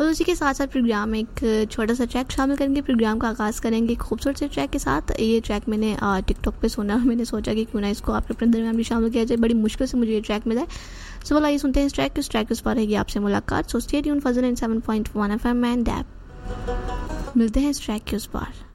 उसी के साथ साथ प्रोग्राम में एक छोटा सा ट्रैक शामिल करेंगे। प्रोग्राम का आगाज़ करेंगे खूबसूरत से ट्रैक के साथ। ये ट्रैक मैंने टिकटॉक पे सुना, मैंने सोचा कि क्यों ना इसको आपके अपने दरमियान भी शामिल किया जाए। बड़ी मुश्किल से मुझे ये ट्रैक मिला है। सो बोला, ये सुनते हैं इस ट्रैक के उस पर रहेगी आपसे मुलाकात। So stay tune Fazal 7.1 FM and dab. मिलते हैं इस ट्रैक के उस पार।